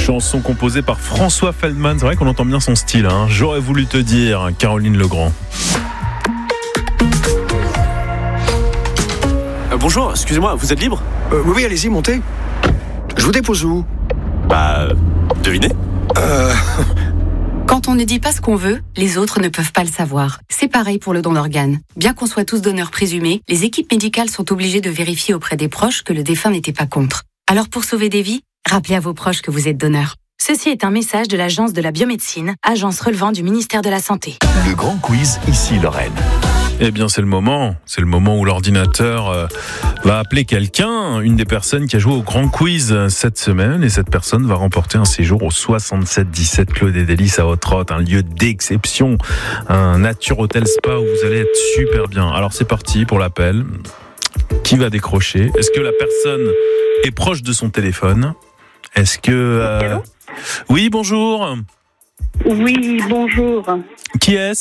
Chanson composée par François Feldman. C'est vrai qu'on entend bien son style, hein. J'aurais voulu te dire, Caroline Legrand. Bonjour, excusez-moi, vous êtes libre ? Oui, allez-y, montez. Je vous dépose où ? Devinez ? Quand on ne dit pas ce qu'on veut, les autres ne peuvent pas le savoir. C'est pareil pour le don d'organes. Bien qu'on soit tous donneurs présumés, les équipes médicales sont obligées de vérifier auprès des proches que le défunt n'était pas contre. Alors pour sauver des vies, rappelez à vos proches que vous êtes donneur. Ceci est un message de l'Agence de la biomédecine, agence relevant du ministère de la Santé. Le grand quiz, ici Lorraine. Eh bien, c'est le moment où l'ordinateur va appeler quelqu'un, une des personnes qui a joué au grand quiz cette semaine, et cette personne va remporter un séjour au 77-17 Claude et Délices à Ottrott, un lieu d'exception, un nature hôtel spa où vous allez être super bien. Alors c'est parti pour l'appel. Qui va décrocher ? Est-ce que la personne est proche de son téléphone ? Est-ce que... Oui, bonjour. Oui, bonjour. Qui est-ce ?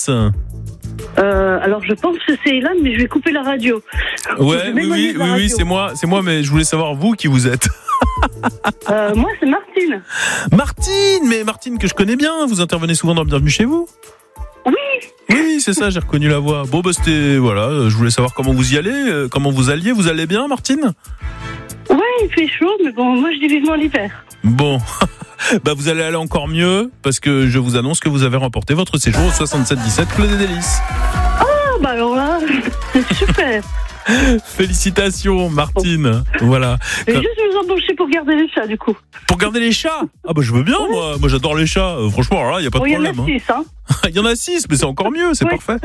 Alors je pense que c'est Hélène, mais je vais couper la radio. Ouais, oui, c'est moi, mais je voulais savoir vous qui vous êtes. Moi, c'est Martine. Martine que je connais bien. Vous intervenez souvent dans Bienvenue chez vous. Oui, c'est ça, j'ai reconnu la voix. Bon, c'était, voilà, je voulais savoir comment vous y allez, comment vous alliez. Vous allez bien, Martine ? Ouais, il fait chaud, mais bon, moi je dis vivement l'hiver. Bon, vous allez aller encore mieux, parce que je vous annonce que vous avez remporté votre séjour au 77-17 Claude et Délices. Ah, alors là, c'est super. Félicitations, Martine. Voilà. Mais juste vous embaucher pour garder les chats, du coup. Pour garder les chats ? Ah je veux bien, moi j'adore les chats. Franchement, alors là, il n'y a pas de problème. Il y en a 6, hein. Il y en a 6, mais c'est encore mieux, c'est parfait.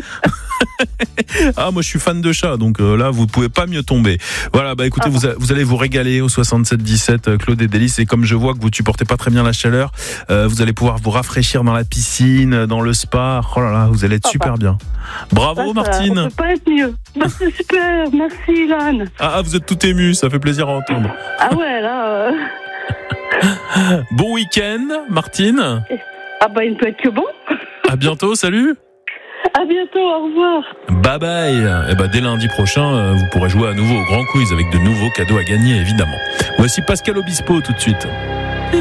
Moi je suis fan de chats, donc là vous pouvez pas mieux tomber. Voilà, écoutez, vous allez vous régaler au 77-17 Claude et Délices, et comme je vois que vous supportez pas très bien la chaleur, vous allez pouvoir vous rafraîchir dans la piscine, dans le spa. Oh là là, vous allez être super bien. Bravo Martine. On peut pas être mieux. C'est super, merci Ilan. Vous êtes tout ému, ça fait plaisir à entendre. Ah ouais, là... Bon week-end Martine. Il ne peut être que bon. À bientôt, salut. À bientôt, au revoir. Bye bye. Dès lundi prochain, vous pourrez jouer à nouveau au Grand Quiz avec de nouveaux cadeaux à gagner, évidemment. Voici Pascal Obispo tout de suite.